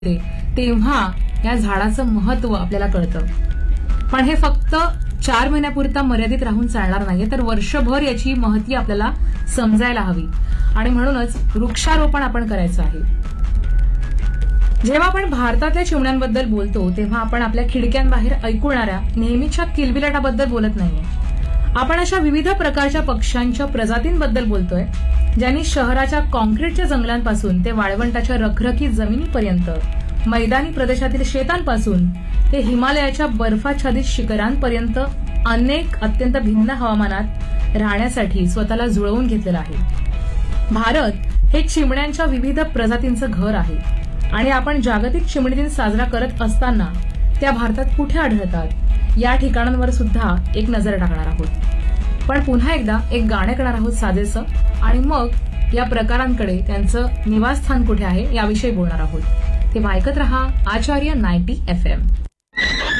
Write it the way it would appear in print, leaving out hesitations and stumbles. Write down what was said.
तेव्हा या झाडाचं महत्व आपल्याला कळतं. पण हे फक्त 4 महिन्यापुरता मर्यादित राहून चालणार नाहीये, तर वर्षभर याची महती आपल्याला समजायला हवी आणि म्हणूनच वृक्षारोपण आपण करायचं आहे. जेव्हा आपण भारतातल्या चिमण्यांबद्दल बोलतो तेव्हा आपण आपल्या खिडक्यांबाहेर ऐकू येणाऱ्या नेहमीच्या किलबिलाटाबद्दल बोलत नाहीये. आपण अशा विविध प्रकारच्या पक्ष्यांच्या प्रजातींबद्दल बोलतोय ज्यांनी शहराच्या कॉन्क्रीटच्या जंगलांपासून ते वाळवंटाच्या रखरखीत जमिनीपर्यंत, मैदानी प्रदेशातील शेतांपासून ते हिमालयाच्या बर्फाच्छादित शिखरांपर्यंत अनेक अत्यंत भिन्न हवामानात राहण्यासाठी स्वतःला जुळवून घेतलेलं आहे. भारत हे चिमण्यांच्या विविध प्रजातींचं घर आहे आणि आपण जागतिक चिमणी दिन साजरा करत असताना त्या भारतात कुठे आढळतात या ठिकाणांवर सुद्धा एक नजर टाकणार आहोत. पण पुन्हा एकदा एक गाणं करणार आहोत साजेसं आणि मग या प्रकारांकडे त्यांचं निवासस्थान कुठे आहे याविषयी बोलणार आहोत. तेव्हा ऐकत रहा आचार्य 90 FM.